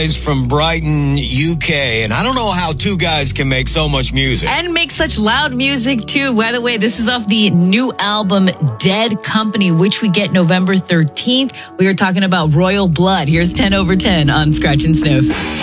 Is from Brighton, UK, and I don't know how two guys can make so much music. And make such loud music, too. By the way, this is off the new album, Dead Company, which we get November 13th. We are talking about Royal Blood. Here's 10 over 10 on Scratch and Sniff.